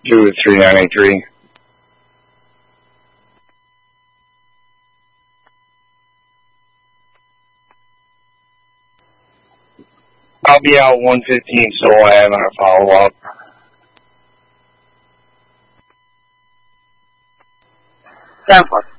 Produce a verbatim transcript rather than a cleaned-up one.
two three nine eight three. I'll be out one fifteen, so I have a follow-up. ten four.